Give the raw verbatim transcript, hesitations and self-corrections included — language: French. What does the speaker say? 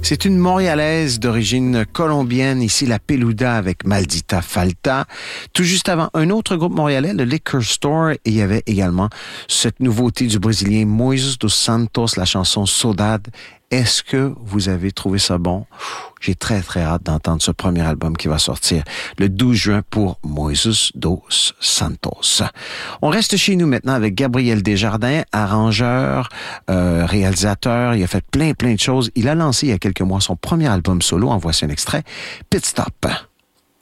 C'est une Montréalaise d'origine colombienne, ici la Peluda avec Maldita Falta. Tout juste avant, un autre groupe montréalais, le Liquor Store, et il y avait également cette nouveauté du Brésilien Moises dos Santos, la chanson Saudade. Est-ce que vous avez trouvé ça bon? J'ai très, très hâte d'entendre ce premier album qui va sortir le douze juin pour Moises dos Santos. On reste chez nous maintenant avec Gabriel Desjardins, arrangeur, euh, réalisateur. Il a fait plein, plein de choses. Il a lancé il y a quelques mois son premier album solo. En voici un extrait. Pit Stop.